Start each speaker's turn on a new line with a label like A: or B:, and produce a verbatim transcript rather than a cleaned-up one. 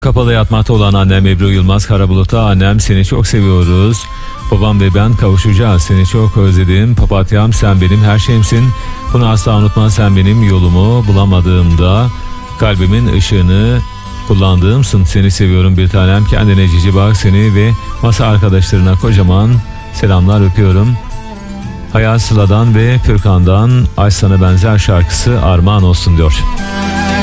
A: kapalı yatmakta olan annem Ebru Yılmaz Karabulut'a, annem seni çok seviyoruz. Babam ve ben kavuşacağız. Seni çok özledim. Papatyam, sen benim her şeyimsin. Bunu asla unutma, sen benim yolumu bulamadığımda kalbimin ışığını kullandığımsın. Seni seviyorum bir tanem. Kendine cici bak, seni ve masa arkadaşlarına kocaman selamlar, öpüyorum. Hayat Sıla'dan ve Fürkan'dan Ay Sana Benzer şarkısı armağan olsun diyor.